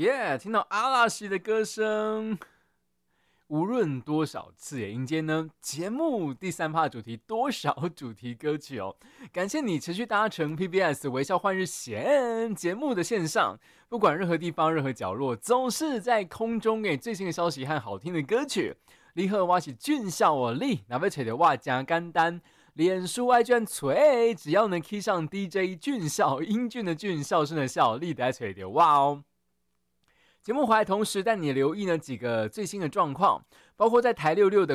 耶！听到阿拉西的歌声，无论多少次也迎接呢节目第3趴主题多少主题歌曲哦。感谢你持续搭乘 PBS 微笑换日线节目的线上，不管任何地方任何角落，总是在空中给最新的消息和好听的歌曲。你好，我是俊孝哦，你若要找到我真简单，脸书爱卷锤，只要能 key 上 DJ 俊孝，英俊的俊，孝顺的孝，你就会找到我哦。节目回来同时带你留意呢几个最新的状况，包括在台66的